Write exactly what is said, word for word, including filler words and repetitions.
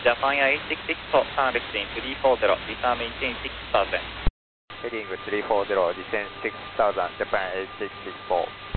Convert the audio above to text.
Japan Air eight six six four, taxiing three four zero, return maintain six thousand. Heading three four zero, descend six thousand, Japan eight six six four.